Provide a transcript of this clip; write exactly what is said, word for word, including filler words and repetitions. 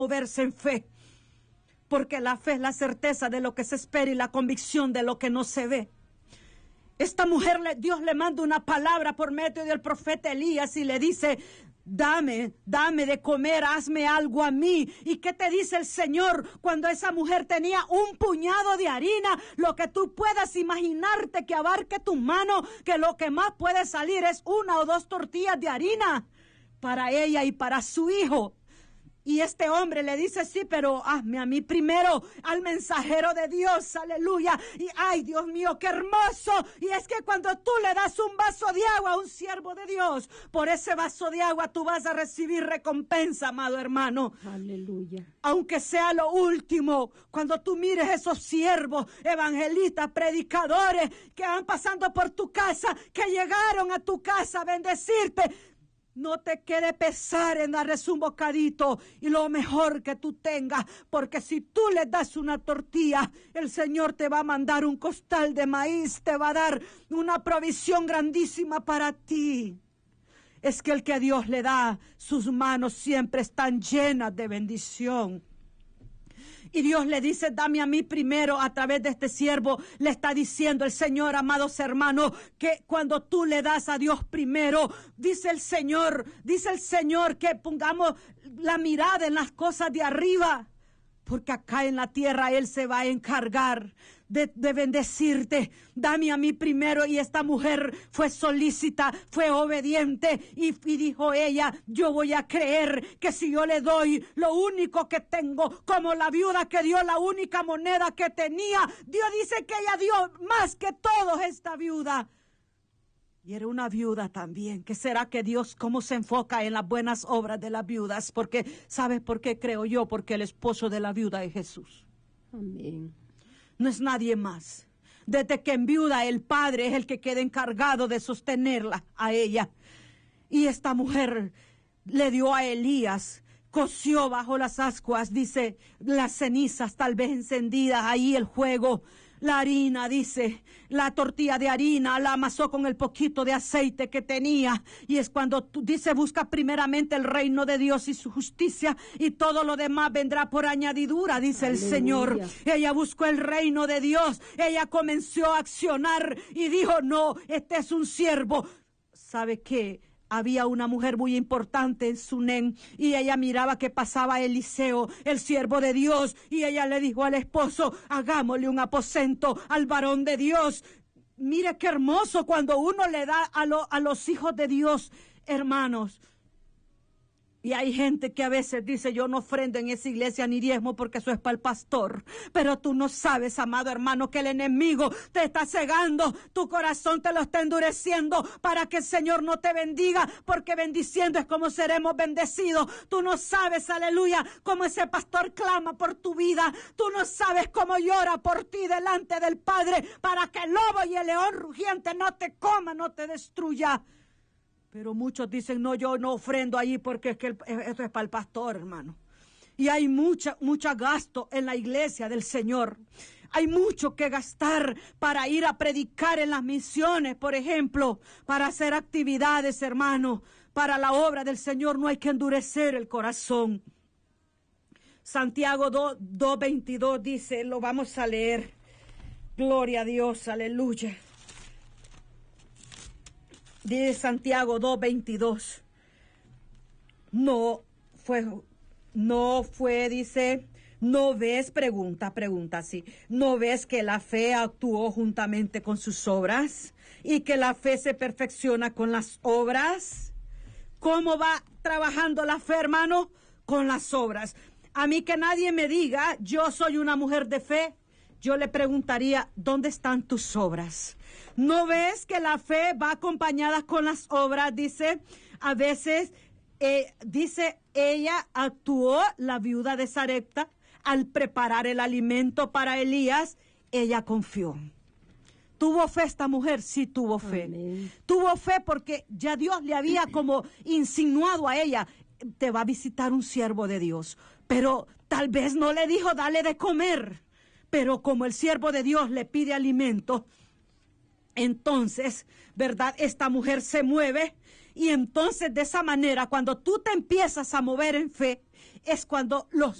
moverse en fe, porque la fe es la certeza de lo que se espera y la convicción de lo que no se ve. Esta mujer, Dios le manda una palabra por medio del profeta Elías y le dice: dame, dame de comer, hazme algo a mí. ¿Y qué te dice el Señor cuando esa mujer tenía un puñado de harina? Lo que tú puedas imaginarte que abarque tu mano, que lo que más puede salir es una o dos tortillas de harina para ella y para su hijo. Y este hombre le dice: sí, pero hazme a mí primero, al mensajero de Dios, aleluya. Y ay, Dios mío, qué hermoso. Y es que cuando tú le das un vaso de agua a un siervo de Dios, por ese vaso de agua tú vas a recibir recompensa, amado hermano. Aleluya. Aunque sea lo último, cuando tú mires esos siervos, evangelistas, predicadores, que van pasando por tu casa, que llegaron a tu casa a bendecirte, no te quede pesar en darles un bocadito y lo mejor que tú tengas, porque si tú les das una tortilla, el Señor te va a mandar un costal de maíz, te va a dar una provisión grandísima para ti. Es que el que Dios le da, sus manos siempre están llenas de bendición. Y Dios le dice: dame a mí primero. A través de este siervo le está diciendo el Señor, amados hermanos, que cuando tú le das a Dios primero, dice el Señor, dice el Señor que pongamos la mirada en las cosas de arriba, porque acá en la tierra Él se va a encargar de, de bendecirte. Dame a mí primero. Y esta mujer fue solícita, fue obediente y, y dijo ella: yo voy a creer que si yo le doy lo único que tengo, como la viuda que dio la única moneda que tenía, Dios dice que ella dio más que todos esta viuda. Y era una viuda también. ¿Qué será que Dios, cómo se enfoca en las buenas obras de las viudas? Porque, ¿sabes por qué creo yo? Porque el esposo de la viuda es Jesús. Amén. No es nadie más. Desde que enviuda, el padre es el que queda encargado de sostenerla a ella. Y esta mujer le dio a Elías, coció bajo las ascuas, dice, las cenizas tal vez encendidas, ahí el fuego. La harina, dice, la tortilla de harina, la amasó con el poquito de aceite que tenía. Y es cuando tú, dice, busca primeramente el reino de Dios y su justicia, y todo lo demás vendrá por añadidura, dice Aleluya. El Señor. Ella buscó el reino de Dios. Ella comenzó a accionar y dijo: no, este es un siervo. ¿Sabe qué? Había una mujer muy importante en Sunem y ella miraba que pasaba Eliseo, el siervo de Dios, y ella le dijo al esposo: hagámosle un aposento al varón de Dios. Mire qué hermoso cuando uno le da a, lo, a los hijos de Dios, hermanos. Y hay gente que a veces dice: yo no ofrendo en esa iglesia ni diezmo porque eso es para el pastor. Pero tú no sabes, amado hermano, que el enemigo te está cegando, tu corazón te lo está endureciendo para que el Señor no te bendiga, porque bendiciendo es como seremos bendecidos. Tú no sabes, aleluya, cómo ese pastor clama por tu vida. Tú no sabes cómo llora por ti delante del Padre para que el lobo y el león rugiente no te coma, no te destruya. Pero muchos dicen: no, yo no ofrendo allí porque es que el, esto es para el pastor, hermano. Y hay mucha, mucho gasto en la iglesia del Señor. Hay mucho que gastar para ir a predicar en las misiones, por ejemplo, para hacer actividades, hermano. Para la obra del Señor no hay que endurecer el corazón. Santiago dos, veintidós dice, lo vamos a leer. Gloria a Dios, aleluya. Dice Santiago dos veintidós. No fue, no fue, dice, ¿no ves? Pregunta, pregunta así. ¿No ves que la fe actuó juntamente con sus obras? Y que la fe se perfecciona con las obras. ¿Cómo va trabajando la fe, hermano? Con las obras. A mí que nadie me diga, yo soy una mujer de fe. Yo le preguntaría, ¿dónde están tus obras? ¿No ves que la fe va acompañada con las obras? Dice, a veces, eh, dice, ella actuó, la viuda de Sarepta, al preparar el alimento para Elías, ella confió. ¿Tuvo fe esta mujer? Sí, tuvo fe. Amén. Tuvo fe porque ya Dios le había como insinuado a ella, te va a visitar un siervo de Dios. Pero tal vez no le dijo, dale de comer. Pero como el siervo de Dios le pide alimento, entonces, ¿verdad? Esta mujer se mueve Y entonces de esa manera, cuando tú te empiezas a mover en fe, es cuando los